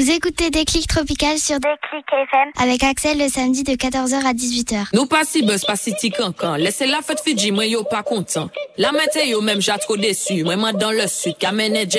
Vous écoutez Déclic Tropical sur Déclic FM avec Axel le samedi de 14h à 18h. Nous pas si buzz, pas si cancan. Laissez la fête Fidji, moi yo pas content. La matin yo même j'ai trop déçu. Moi dans le sud, Kamene